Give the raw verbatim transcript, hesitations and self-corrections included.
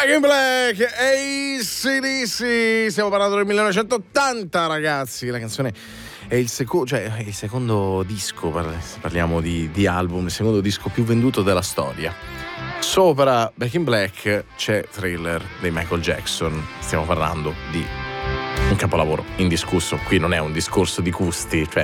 Back in Black, A C D C. Stiamo parlando del millenovecentottanta, ragazzi. La canzone è il, seco- cioè, è il secondo disco, parliamo di, di album, il secondo disco più venduto della storia. Sopra Back in Black c'è Thriller di Michael Jackson. Stiamo parlando di un capolavoro indiscusso. Qui non è un discorso di gusti, cioè